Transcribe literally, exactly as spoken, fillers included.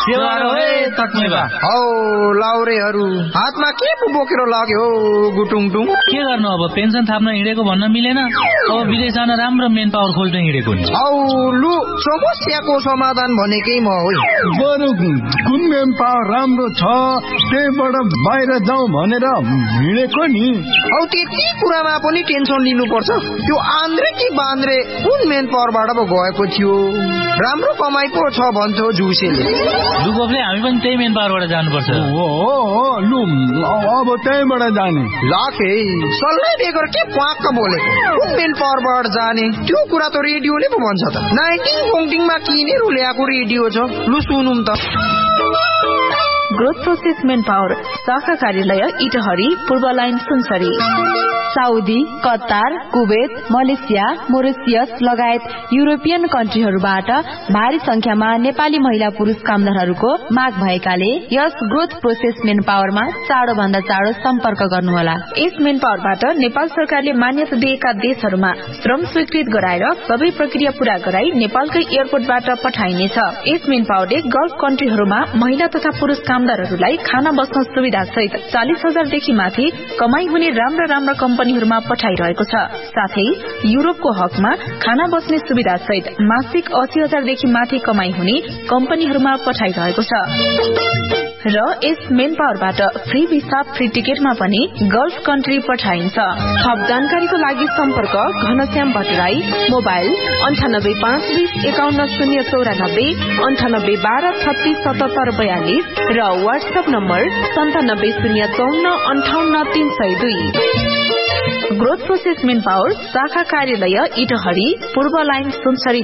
सेवा रे तक्नेबा हौ लाउरेहरू हातमा के पो बोकेर लाग्यो गुटुङटुङ के गर्नु अब पेन्सन थाप्न हिँडेको भन्न मिलेन अब विदेश जान राम्रो मेन पावर खोज्न हिँडेको नि हौ लु समस्याको समाधान भनेकै म हो बरु कुन मेन पावर राम्रो छ त्यहीबाट बाहिर जाउँ भनेर हिँडेको नि हौ त्यति कुरामा पनि टेन्सन लिनुपर्छ त्यो आन्द्रे कि बान्द्रे कुन मेन पावरबाट पो गएको थियो राम्रो कमाइ पो छ भन्छौ जुसेले दुबोले हामी पनि त्यही मेन पावरबाट जानुपर्छ हो हो लु अब त्यहीबाट जाने लाखे सल्लाह बेगर के पाक्क बोलेको कुन मेन पावरबाट जाने त्यो कुरा त रेडियोले पो भन्छ त नाइटिङ पोङ्टिङमा किनेर ल्याएको रेडियो छ लु सुनौँ त ग्रोथ प्रोसेस मेन पावर शाखा कार्यालय इटहरी पूर्व line Sunsari Saudi Qatar Kuwait Malaysia Mauritius लगायत युरोपियन कन्ट्रीहरूबाट भारी संख्यामा नेपाली महिला पुरुष कामदारहरूको माग भएकाले यस ग्रोथ प्रोसेस मेन पावरमा चाँडो भन्दा चाँडो सम्पर्क गर्नुहोला। यस मेन पावरबाट नेपाल सरकारले मान्यता दिएका देशहरूमा श्रम स्वीकृत गराएर सबै प्रक्रिया पूरा गराई नेपालकै एयरपोर्टबाट पठाइनेछ। यस मेन पावरले गल्फ कन्ट्रीहरूमा महिला तथा पुरुष कामदारहरूलाई खाना बस्न सुविधा सहित चालिस हजारदेखि माथि कमाई हुने राम्रा राम्रा कम्पनीहरूमा पठाइरहेको छ। साथै युरोपको हकमा खाना बस्ने सुविधा सहित मासिक अस्सी हजारदेखि माथि कमाई हुने कम्पनीहरूमा पठाइरहेको छ। र यस मेन पावरबाट फ्री भिसा फ्री टिकटमा पनि गल्फ कन्ट्री पठाइन्छ। थप जानकारीको लागि सम्पर्क घनश्याम भट्टराई, मोबाइल अन्ठानब्बे पाँच बीस एकाउन्न शून्य चौरानब्बे अन्ठानब्बे बाह्र छत्तीस सतहत्तर बयालिस र वाट्सएप नम्बर सन्तानब्बे शून्य चौन्न अन्ठाउन्न तीन सय दुई। ग्रोथ प्रोसेस मेन पावर शाखा कार्यालय इटहरी पूर्व लाइन सुनसरी